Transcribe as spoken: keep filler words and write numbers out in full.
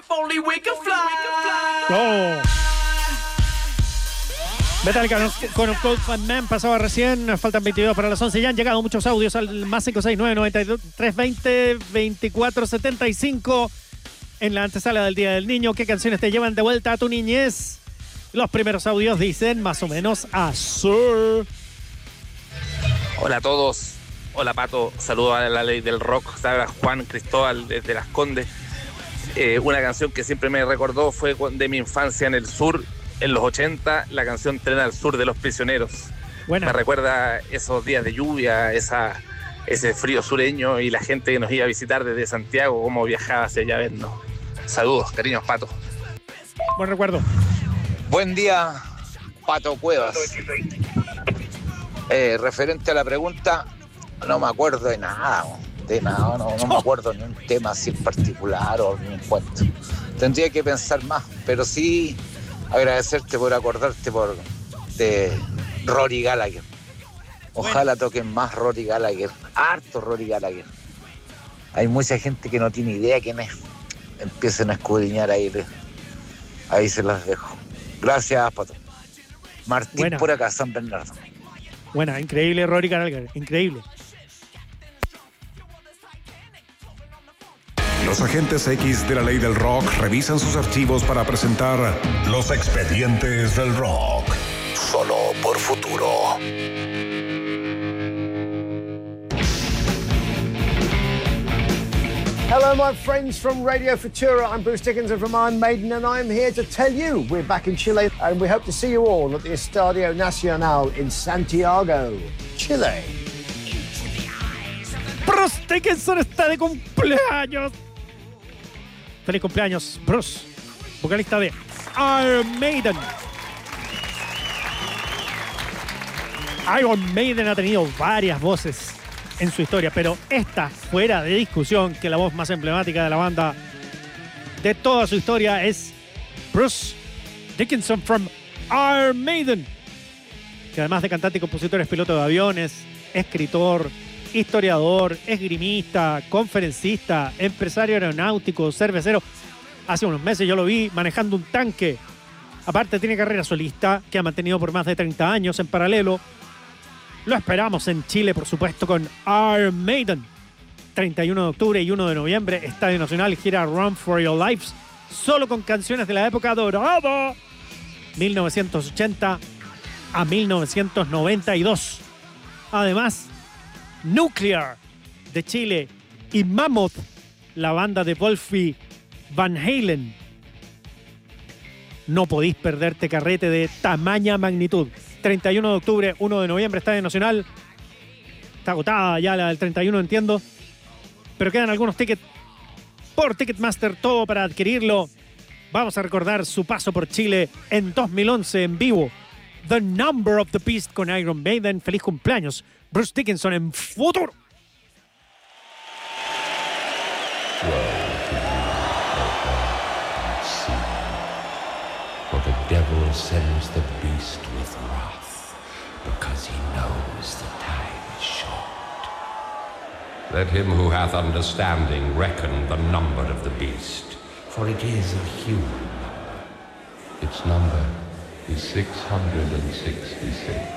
Oh. Metallica con Cold Fat Man pasaba recién. Nos faltan veintidós para las once. Ya han llegado muchos audios al más cinco seis nueve nueve dos tres dos cero veinticuatro setenta y cinco en la antesala del Día del Niño. ¿Qué canciones te llevan de vuelta a tu niñez? Los primeros audios dicen más o menos así. Hola a todos. Hola Pato. Saludos a la ley del rock. Sabra Juan Cristóbal desde Las Condes. Eh, una canción que siempre me recordó fue de mi infancia en el sur, en los ochenta, la canción Tren al Sur de Los Prisioneros. Buena. Me recuerda esos días de lluvia, esa, ese frío sureño y la gente que nos iba a visitar desde Santiago, cómo viajaba hacia allá a vernos. Saludos, cariños, Pato. Buen recuerdo. Buen día, Pato Cuevas. Eh, referente a la pregunta, no me acuerdo de nada, de nada, no, no me acuerdo ni un tema así en particular o ni un cuento. Tendría que pensar más, pero sí agradecerte por acordarte por de Rory Gallagher. Ojalá bueno. toquen más Rory Gallagher, harto Rory Gallagher. Hay mucha gente que no tiene idea quién es. Empiecen a escudriñar ahí, ahí se las dejo. Gracias, Pato. Martín Buena. por acá, San Bernardo. Buena, increíble Rory Gallagher, increíble. Los agentes X de la ley del rock revisan sus archivos para presentar Los Expedientes del Rock. Solo por Futuro. Hello, my friends from Radio Futura. I'm Bruce Dickinson from Iron Maiden, and I'm here to tell you we're back in Chile, and we hope to see you all at the Estadio Nacional in Santiago, Chile. Bruce Dickinson está de cumpleaños. Feliz cumpleaños, Bruce, vocalista de Iron Maiden. Iron Maiden ha tenido varias voces en su historia, pero esta, fuera de discusión, que la voz más emblemática de la banda de toda su historia es Bruce Dickinson from Iron Maiden, que además de cantante y compositor es piloto de aviones, escritor, historiador, esgrimista, conferencista, empresario aeronáutico, cervecero. Hace unos meses yo lo vi manejando un tanque. Aparte tiene carrera solista que ha mantenido por más de treinta años en paralelo. Lo esperamos en Chile, por supuesto, con Iron Maiden. treinta y uno de octubre y uno de noviembre, Estadio Nacional, gira Run for Your Lives, solo con canciones de la época dorada, mil novecientos ochenta a mil novecientos noventa y dos. Además, Nuclear de Chile y Mammoth, la banda de Wolfie Van Halen. No podéis perderte carrete de tamaña magnitud. treinta y uno de octubre, uno de noviembre, Estadio Nacional. Está agotada ya la del treinta y uno, entiendo. Pero quedan algunos tickets por Ticketmaster, todo para adquirirlo. Vamos a recordar su paso por Chile en dos mil once en vivo. The Number of the Beast con Iron Maiden. Feliz cumpleaños, Bruce Dickinson en Futuro. For the devil sends the beast with wrath, because he knows the time is short. Let him who hath understanding reckon the number of the beast, for it is a human number. Its number is six hundred sixty-six.